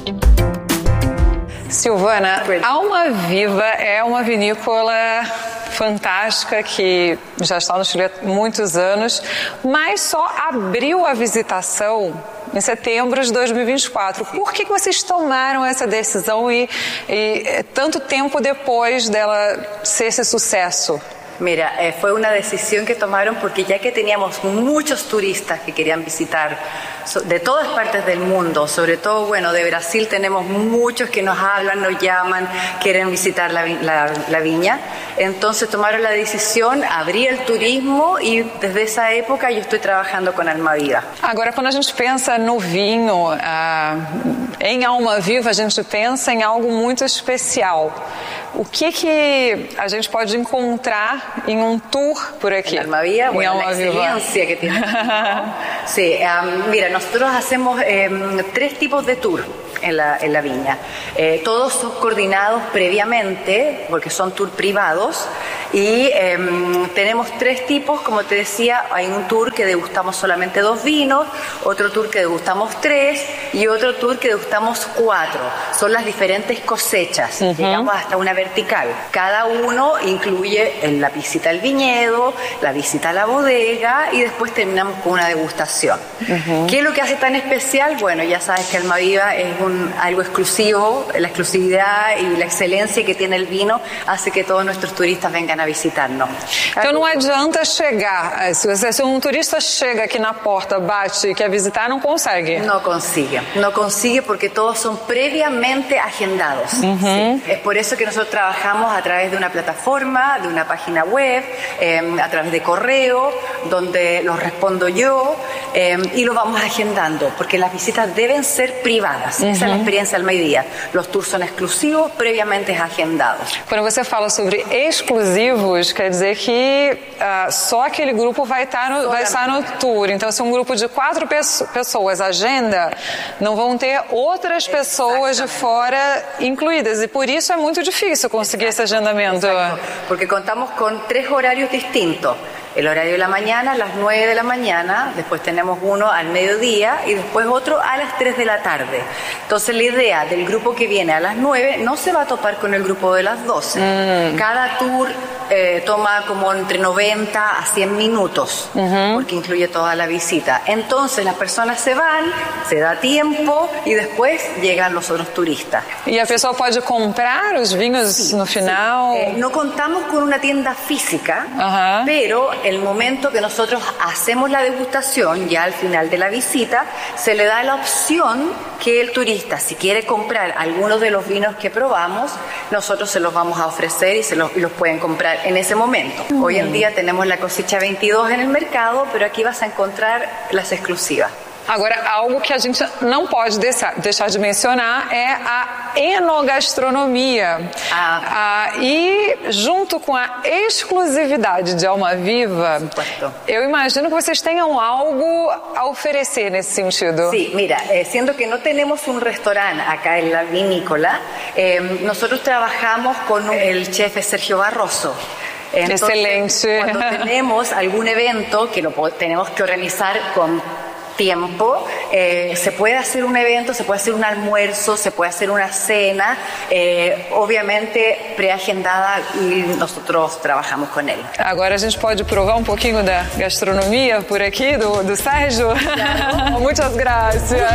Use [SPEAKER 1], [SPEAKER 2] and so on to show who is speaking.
[SPEAKER 1] Silvana, Alma Viva é uma vinícola fantástica que já está no Chile há muitos anos, mas só abriu a visitação em setembro de 2024. Por que vocês tomaram essa decisão e tanto tempo depois dela ser esse sucesso?
[SPEAKER 2] Mira, fue una decisión que tomaron porque ya que teníamos muchos turistas que querían visitar de todas partes del mundo, sobre todo, bueno, de Brasil tenemos muchos que nos hablan, nos llaman, quieren visitar la viña. Entonces tomaron la decisión, abrir el turismo y desde esa época yo estoy trabajando con Alma Viva.
[SPEAKER 1] Agora, quando a gente pensa no vinho, em Alma Viva, a gente pensa em algo muito especial. O que a gente pode encontrar en un tour por aquí?
[SPEAKER 2] En Alma Viva, bueno, la experiencia que tiene. Sí, mira, nosotros hacemos 3 tipos de tour en la viña. Todos son coordinados previamente, porque son tours privados, y tenemos 3 tipos, como te decía, hay un tour que degustamos solamente 2 vinos, otro tour que degustamos 3 y otro tour que degustamos 4. Son las diferentes cosechas, llegamos hasta una vertical. Cada uno incluye la visita al viñedo, la visita a la bodega y después terminamos con una degustación. ¿Qué es lo que hace tan especial? Bueno, ya sabes que Alma Viva es algo exclusivo, la exclusividad y la excelencia que tiene el vino hace que todos nuestros turistas vengan a visitarnos.
[SPEAKER 1] Então não adianta chegar, se um turista chega aqui na porta, bate e quer visitar, não consegue.
[SPEAKER 2] No consigue porque todos son previamente agendados. Sí. Es por eso que nosotros trabajamos a través de una plataforma, de una página web, a través de correo, donde los respondo yo y lo vamos agendando, porque las visitas deben ser privadas. Esa es la experiencia de Alma Viva. Los tours son exclusivos, previamente agendados.
[SPEAKER 1] Quando você fala sobre exclusivos, quer dizer que só aquele grupo vai estar no tour. Então, se um grupo de 4 pessoas agenda, não vão ter outras pessoas de fora incluídas. E por isso é muito difícil conseguir esse agendamento.
[SPEAKER 2] Exacto. Porque contamos con 3 horarios distintos. El horario de la mañana a las 9 de la mañana, después tenemos uno al mediodía y después otro a las 3 de la tarde. Entonces la idea del grupo que viene a las 9 no se va a topar con el grupo de las 12. Cada tour toma como entre 90 a 100 minutos, porque incluye toda la visita. Entonces las personas se van, se da tiempo y después llegan los otros turistas.
[SPEAKER 1] E a pessoa pode comprar os vinhos no final?
[SPEAKER 2] No contamos con una tienda física, pero el momento que nosotros hacemos la degustación, ya al final de la visita, se le da la opción que el turista, si quiere comprar algunos de los vinos que probamos, nosotros se los vamos a ofrecer y los pueden comprar en ese momento. Hoy en día tenemos la cosecha 22 en el mercado, pero aquí vas a encontrar las exclusivas.
[SPEAKER 1] Agora, algo que a gente não pode deixar de mencionar é a enogastronomia. E junto com a exclusividade de Alma Viva, eu imagino que vocês tenham algo a oferecer nesse sentido.
[SPEAKER 2] Sí, mira, siendo que no tenemos un restaurante acá en la vinícola, nosotros trabajamos con el chef Sergio Barroso. Entonces,
[SPEAKER 1] excelente.
[SPEAKER 2] Cuando tenemos algún evento que lo tenemos que organizar con tiempo, se puede hacer un evento, se puede hacer un almuerzo, se puede hacer una cena, obviamente preagendada, e nosotros trabajamos con él.
[SPEAKER 1] Agora a gente pode provar um pouquinho da gastronomia por aqui do Sérgio?
[SPEAKER 2] Claro.
[SPEAKER 1] Muitas graças.